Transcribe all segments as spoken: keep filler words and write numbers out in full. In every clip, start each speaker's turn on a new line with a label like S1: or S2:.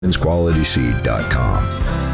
S1: quality seed dot com.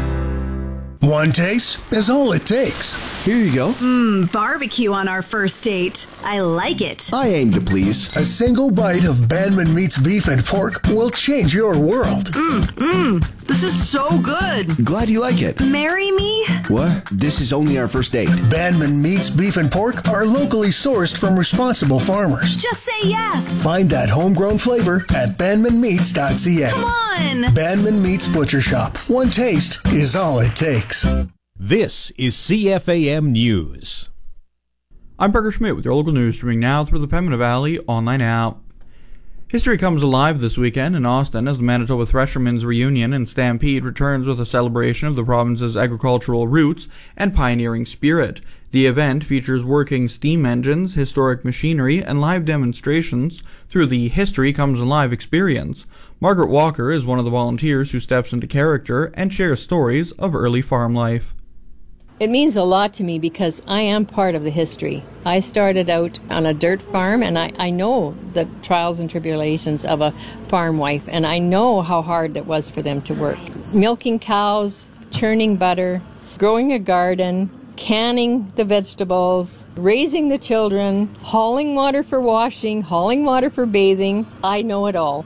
S2: One taste is all it takes.
S3: Here you go.
S4: Mmm, barbecue on our first date. I like it.
S3: I aim to please.
S2: A single bite of Bandman Meats Beef and Pork will change your world.
S4: Mmm, mmm. This is so good.
S3: Glad you like it.
S4: Marry me?
S3: What? This is only our first date.
S2: Bandman Meats Beef and Pork are locally sourced from responsible farmers.
S4: Just say yes.
S2: Find that homegrown flavor at bandman meats dot c a.
S4: Come on.
S2: Bandman Meats Butcher Shop. One taste is all it takes.
S5: This is C F A M News.
S6: I'm Parker Schmidt with your local news, streaming now through the Pembina Valley online app. History comes alive this weekend in Austin as the Manitoba Threshermen's Reunion and Stampede returns with a celebration of the province's agricultural roots and pioneering spirit. The event features working steam engines, historic machinery, and live demonstrations through the History Comes Alive experience. Margaret Walker is one of the volunteers who steps into character and shares stories of early farm life.
S7: It means a lot to me because I am part of the history. I started out on a dirt farm, and I, I know the trials and tribulations of a farm wife, and I know how hard it was for them to work. Milking cows, churning butter, growing a garden, canning the vegetables, raising the children, hauling water for washing, hauling water for bathing. I know it all.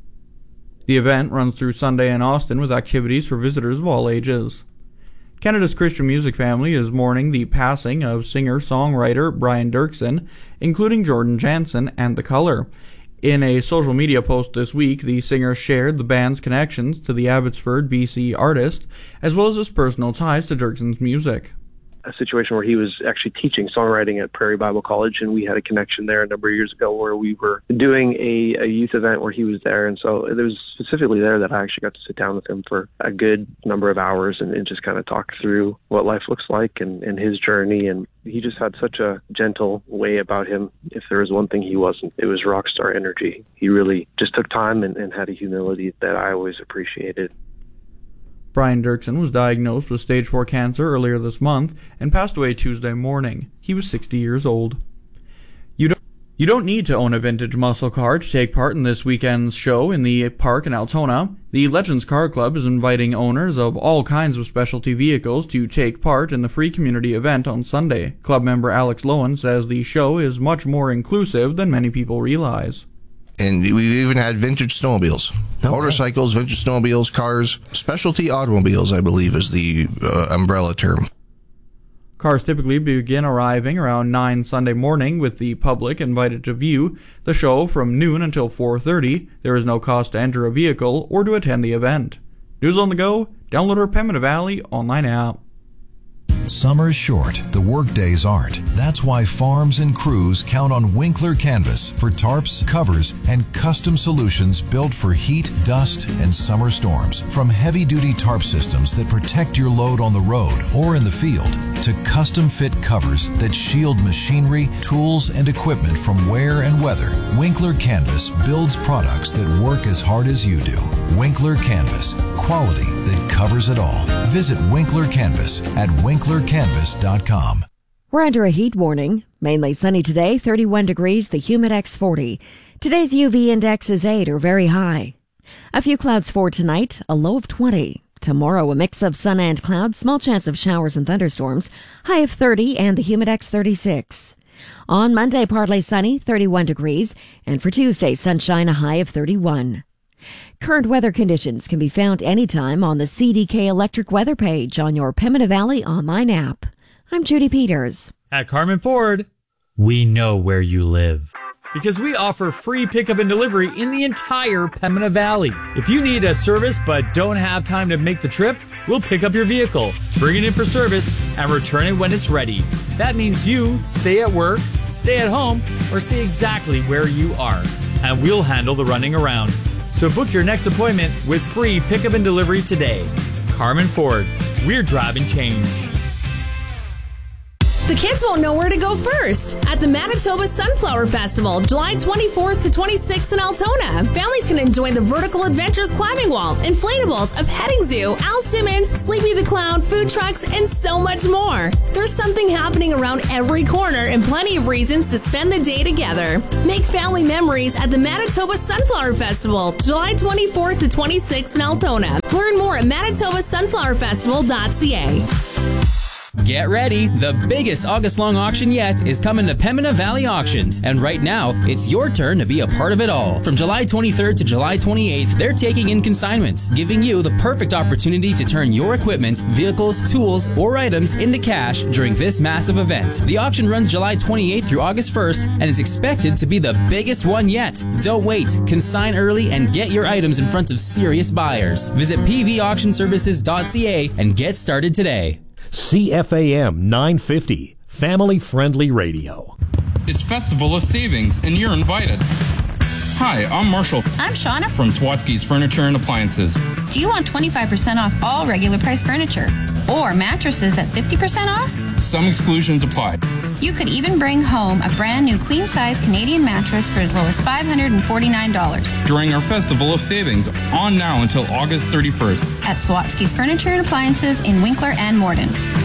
S6: The event runs through Sunday in Austin with activities for visitors of all ages. Canada's Christian music family is mourning the passing of singer-songwriter Brian Dirksen, including Jordan Jansen and The Colour. In a social media post this week, the singer shared the band's connections to the Abbotsford, B C artist, as well as his personal ties to Dirksen's music.
S8: A situation where he was actually teaching songwriting at Prairie Bible College, and we had a connection there a number of years ago where we were doing a, a youth event where he was there, and so it was specifically there that I actually got to sit down with him for a good number of hours and, and just kind of talk through what life looks like and, and his journey. And he just had such a gentle way about him. If there was one thing he wasn't, it was rock star energy. He really just took time and, and had a humility that I always appreciated.
S6: Brian Dirksen was diagnosed with stage four cancer earlier this month and passed away Tuesday morning. He was sixty years old. You don't, you don't need to own a vintage muscle car to take part in this weekend's show in the park in Altona. The Legends Car Club is inviting owners of all kinds of specialty vehicles to take part in the free community event on Sunday. Club member Alex Lowen says the show is much more inclusive than many people realize.
S9: And we even had vintage snowmobiles, okay. motorcycles, vintage snowmobiles, cars, specialty automobiles, I believe is the uh, umbrella term.
S6: Cars typically begin arriving around nine Sunday morning, with the public invited to view the show from noon until four thirty. There is no cost to enter a vehicle or to attend the event. News on the go, download our Pembina Valley online app.
S10: Summer's short, the work days aren't. That's why farms and crews count on Winkler Canvas for tarps, covers, and custom solutions built for heat, dust, and summer storms. From heavy-duty tarp systems that protect your load on the road or in the field, to custom-fit covers that shield machinery, tools, and equipment from wear and weather, Winkler Canvas builds products that work as hard as you do. Winkler Canvas, quality that covers it all. Visit Winkler Canvas at winkler canvas dot com.
S11: We're under a heat warning. Mainly sunny today, thirty-one degrees, the Humidex forty. Today's U V index is eight or very high. A few clouds for tonight, a low of twenty. Tomorrow, a mix of sun and clouds, small chance of showers and thunderstorms, high of thirty and the Humidex thirty-six. On Monday, partly sunny, thirty-one degrees, and for Tuesday, sunshine, a high of thirty-one. Current weather conditions can be found anytime on the C D K Electric weather page on your Pembina Valley online app. I'm Judy Peters.
S12: At Carmen Ford, we know where you live, because we offer free pickup and delivery in the entire Pembina Valley. If you need a service but don't have time to make the trip, we'll pick up your vehicle, bring it in for service, and return it when it's ready. That means you stay at work, stay at home, or stay exactly where you are, and we'll handle the running around. So book your next appointment with free pickup and delivery today. Carmen Ford, we're driving change.
S13: The kids won't know where to go first. At the Manitoba Sunflower Festival, July twenty-fourth to twenty-sixth in Altona, families can enjoy the Vertical Adventures climbing wall, inflatables, a petting zoo, Al Simmons, Sleepy the Clown, food trucks, and so much more. There's something happening around every corner and plenty of reasons to spend the day together. Make family memories at the Manitoba Sunflower Festival, July twenty-fourth to twenty-sixth in Altona. Learn more at manitoba sunflower festival dot c a.
S14: Get ready! The biggest August-long auction yet is coming to Pembina Valley Auctions, and right now, it's your turn to be a part of it all. From July twenty-third to July twenty-eighth, they're taking in consignments, giving you the perfect opportunity to turn your equipment, vehicles, tools, or items into cash during this massive event. The auction runs July twenty-eighth through August first, and is expected to be the biggest one yet. Don't wait. Consign early and get your items in front of serious buyers. Visit p v auction services dot c a and get started today.
S5: C F A M nine fifty, family-friendly radio.
S15: It's Festival of Savings, and you're invited. Hi, I'm Marshall.
S16: I'm Shauna
S15: from Swatsky's Furniture and Appliances.
S16: Do you want twenty-five percent off all regular price furniture? Or mattresses at fifty percent off?
S15: Some exclusions apply.
S16: You could even bring home a brand new queen-size Canadian mattress for as low as five hundred forty-nine dollars.
S15: During our Festival of Savings, on now until August thirty-first.
S16: At Swatsky's Furniture and Appliances in Winkler and Morden.